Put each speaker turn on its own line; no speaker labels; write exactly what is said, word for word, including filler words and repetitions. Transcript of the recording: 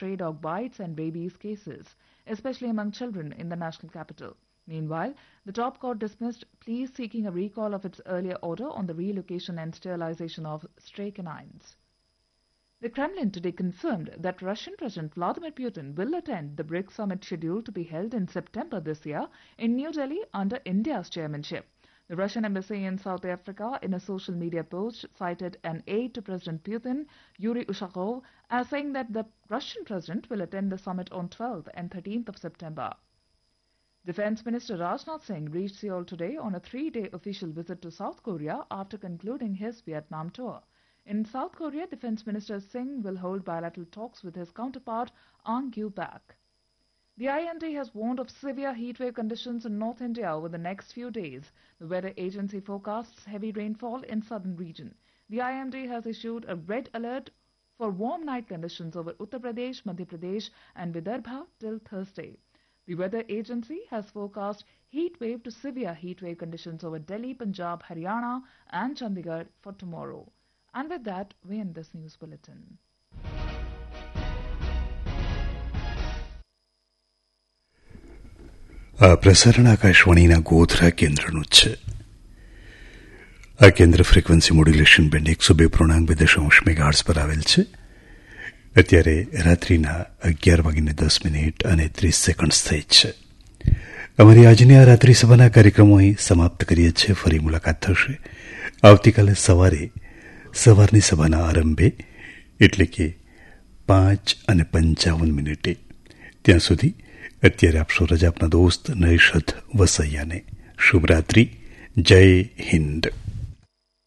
stray dog bites and rabies cases, especially among children in the national capital. Meanwhile, the top court dismissed pleas seeking a recall of its earlier order on the relocation and sterilization of stray canines. The Kremlin today confirmed that Russian President Vladimir Putin will attend the BRICS summit scheduled to be held in September this year in New Delhi under India's chairmanship. The Russian embassy in South Africa, in a social media post, cited an aide to President Putin, Yuri Ushakov, as saying that the Russian president will attend the summit on twelfth and thirteenth of September. Defense Minister Rajnath Singh reached Seoul today on a three-day official visit to South Korea after concluding his Vietnam tour. In South Korea, Defense Minister Singh will hold bilateral talks with his counterpart, Ang Gyu-bak. The I M D has warned of severe heatwave conditions in North India over the next few days. The weather agency forecasts heavy rainfall in southern region. The I M D has issued a red alert for warm night conditions over Uttar Pradesh, Madhya Pradesh and Vidarbha till Thursday. The weather agency has forecast heat wave to severe heat wave conditions over Delhi, Punjab, Haryana and Chandigarh for tomorrow. And with that, we end this news bulletin.
આ પ્રસારણ આકાશવાણીના ગોધરા કેન્દ્રનું છે. આ કેન્દ્ર frequency modulation band એકસો બે પૂર્ણાંક બે દશાંશ મેગાહર્ટ્ઝ પર આવેલ છે. અત્યારે રાત્રિના અગિયાર વાગીને દસ મિનિટ અને ત્રીસ સેકન્ડ થઈ છે. અમારી આજની આ રાત્રિ સભાના કાર્યક્રમો અહીં સમાપ્ત કરીએ છીએ. ફરી મુલાકાત થશે આવતીકાલે સવારે સવારની સભાના આરંભે, એટલે કે પાંચ અને પંચાવન મિનિટે. ત્યાં સુધી અત્યારે આપશો રજા આપના દોસ્ત નૈશદ વસૈયાને. શુભરાત્રિ. જય હિન્દ.